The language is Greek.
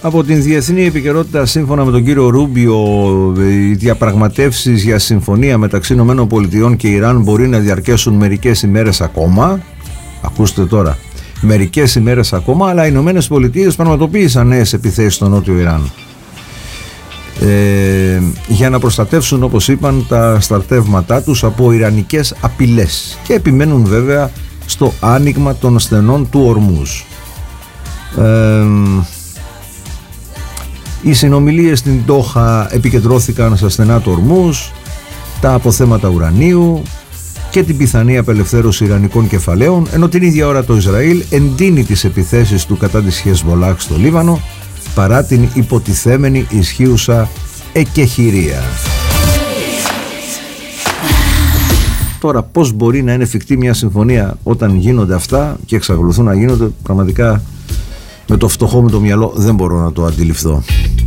Από την διεθνή επικαιρότητα, σύμφωνα με τον κύριο Ρούμπιο, οι διαπραγματεύσεις για συμφωνία μεταξύ ΗΠΑ και Ιράν μπορεί να διαρκέσουν μερικές ημέρες ακόμα. Ακούστε τώρα, μερικές ημέρες ακόμα, αλλά οι ΗΠΑ πραγματοποίησαν νέες επιθέσεις στο νότιο Ιράν για να προστατεύσουν, όπως είπαν, τα στρατεύματά τους από ιρανικές απειλές και επιμένουν βέβαια στο άνοιγμα των στενών του Ορμούζ. Οι συνομιλίες στην Ντόχα επικεντρώθηκαν στα στενά του Ορμούζ, τα αποθέματα ουρανίου και την πιθανή απελευθέρωση ιρανικών κεφαλαίων, ενώ την ίδια ώρα το Ισραήλ εντείνει τις επιθέσεις του κατά της Χεσμολάχ στο Λίβανο παρά την υποτιθέμενη ισχύουσα εκεχηρία. Τώρα, πώς μπορεί να είναι εφικτή μια συμφωνία όταν γίνονται αυτά και εξακολουθούν να γίνονται, πραγματικά με το φτωχό μου το μυαλό δεν μπορώ να το αντιληφθώ.